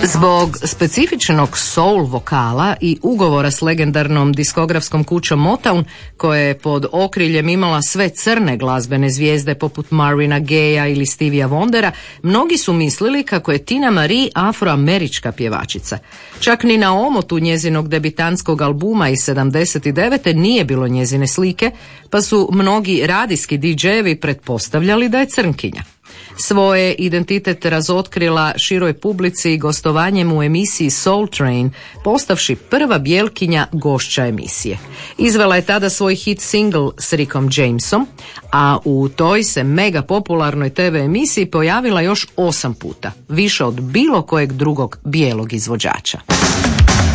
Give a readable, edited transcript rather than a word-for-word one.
Zbog specifičnog soul vokala i ugovora s legendarnom diskografskom kućom Motown, koja je pod okriljem imala sve crne glazbene zvijezde poput Marvina Gaya ili Stevija Wondera, mnogi su mislili kako je Tina Marie afroamerička pjevačica. Čak ni na omotu njezinog debitanskog albuma iz 79. nije bilo njezine slike, pa su mnogi radijski DJ-evi pretpostavljali da je crnkinja. Svoje identitet razotkrila široj publici gostovanjem u emisiji Soul Train, postavši prva bijelkinja gošća emisije. Izvela je tada svoj hit single s Rickom Jamesom, a u toj se mega popularnoj TV emisiji pojavila još 8 puta, više od bilo kojeg drugog bijelog izvođača.